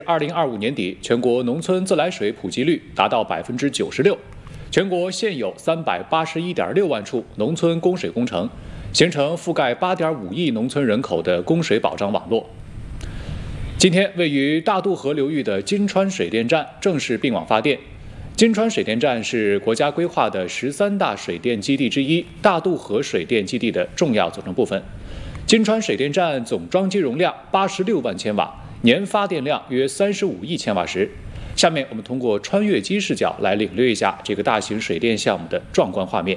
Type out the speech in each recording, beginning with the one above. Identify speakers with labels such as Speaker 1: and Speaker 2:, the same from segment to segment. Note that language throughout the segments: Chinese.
Speaker 1: 2025年底，全国农村自来水普及率达到96%，全国现有381.6万处农村供水工程，形成覆盖8.5亿农村人口的供水保障网络。今天，位于大渡河流域的金川水电站正式并网发电。金川水电站是国家规划的13大水电基地之一，大渡河水电基地的重要组成部分。金川水电站总装机容量86万千瓦。年发电量约35亿千瓦时。下面我们通过穿越机视角来领略一下这个大型水电项目的壮观画面。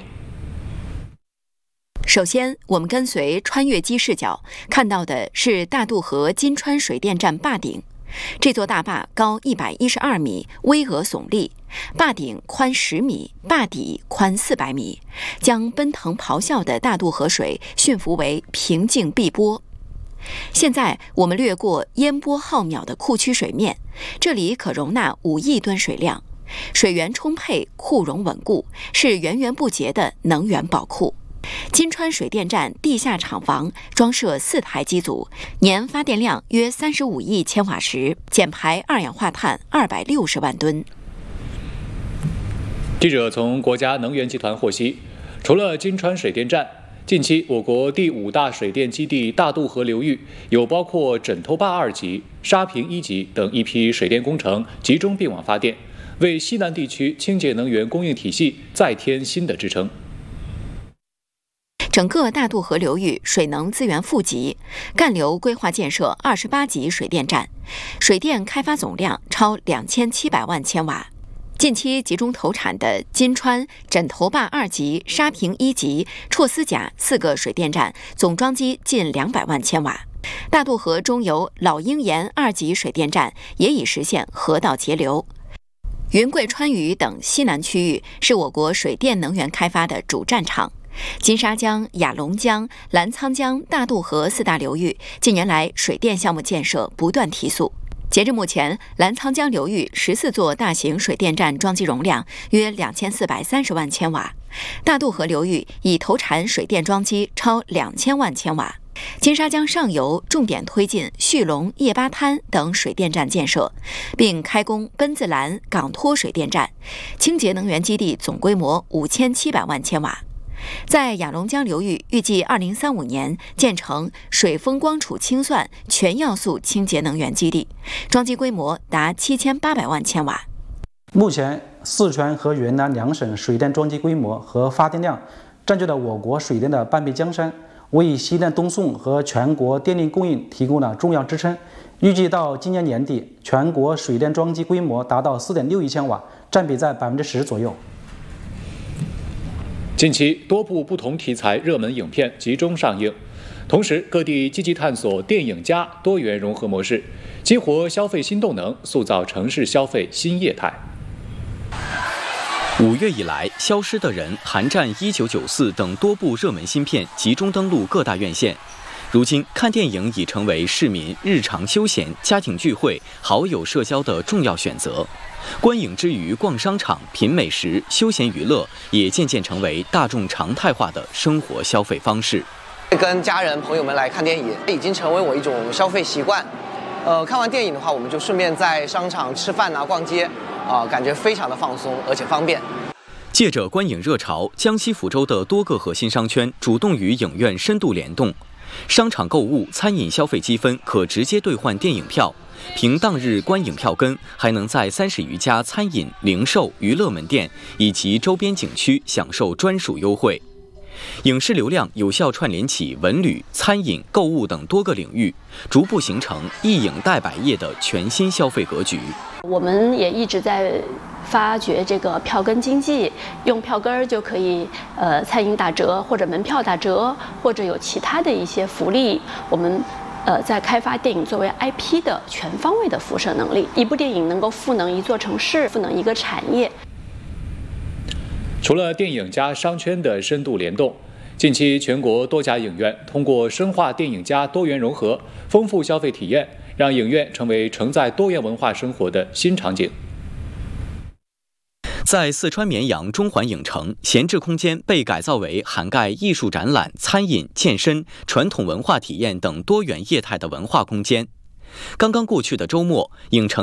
Speaker 2: 首先，我们跟随穿越机视角看到的是大渡河金川水电站坝顶。这座大坝高112米，巍峨耸立，坝顶宽10米，坝底宽400米，将奔腾咆哮的大渡河水驯服为平静碧波。现在我们掠过烟波浩渺的库区水面，这里可容纳5亿吨水量，水源充沛，库容稳固，是源源不竭的能源宝库。金川水电站地下厂房装设4台机组，年发电量约35亿千瓦时，减排二氧化碳260万吨。
Speaker 1: 记者从国家能源集团获悉，除了金川水电站，近期，我国第5大水电基地大渡河流域有包括枕头坝2级、沙坪1级等一批水电工程集中并网发电，为西南地区清洁能源供应体系再添新的支撑。
Speaker 2: 整个大渡河流域水能资源富集，干流规划建设28级水电站，水电开发总量超2700万千瓦。近期集中投产的金川、枕头坝2级、沙坪1级、绰斯甲4个水电站，总装机近200万千瓦。大渡河中游老鹰岩2级水电站也已实现河道节流。云贵川渝等西南区域是我国水电能源开发的主战场。金沙江、雅砻江、澜沧江、大渡河4大流域近年来水电项目建设不断提速。截至目前，澜沧江流域14座大型水电站装机容量约2430万千瓦，大渡河流域已投产水电装机超2000万千瓦。金沙江上游重点推进旭龙、叶巴滩等水电站建设，并开工奔字兰、港托水电站，清洁能源基地总规模5700万千瓦。在雅砻江流域，预计2035年建成水风光储清算全要素清洁能源基地，装机规模达7800万千瓦。
Speaker 3: 目前，四川和云南2省水电装机规模和发电量占据了我国水电的半壁江山，为西南东送和全国电力供应提供了重要支撑。预计到今年年底，全国水电装机规模达到4.6亿千瓦，占比在10%左右。
Speaker 1: 近期，多部不同题材热门影片集中上映，同时各地积极探索电影加多元融合模式，激活消费新动能，塑造城市消费新业态。
Speaker 4: 5月以来，《消失的人》《寒战1994》等多部热门新片集中登陆各大院线。如今，看电影已成为市民日常休闲、家庭聚会、好友社交的重要选择。观影之余，逛商场、品美食、休闲娱乐也渐渐成为大众常态化的生活消费方式。
Speaker 5: 跟家人朋友们来看电影，已经成为我一种消费习惯。看完电影的话，我们就顺便在商场吃饭逛街，感觉非常的放松，而且方便。
Speaker 4: 借着观影热潮，江西福州的多个核心商圈主动与影院深度联动。商场购物、餐饮消费积分可直接兑换电影票，凭当日观影票根，还能在30余家餐饮、零售、娱乐门店以及周边景区享受专属优惠。影视流量有效串联起文旅、餐饮、购物等多个领域，逐步形成一影带百业的全新消费格局。
Speaker 6: 我们也一直在发掘这个票根经济，用票根就可以餐饮打折，或者门票打折，或者有其他的一些福利。我们在开发电影作为 IP 的全方位的辐射能力，一部电影能够赋能一座城市，赋能一个产业。
Speaker 1: 除了电影加商圈的深度联动，近期全国多家影院通过深化电影加多元融合，丰富消费体验，让影院成为承载多元文化生活的新场景。
Speaker 4: 在四川绵阳中环影城，闲置空间被改造为涵盖艺术展览、餐饮、健身、传统文化体验等多元业态的文化空间。 刚刚过去的周末，影城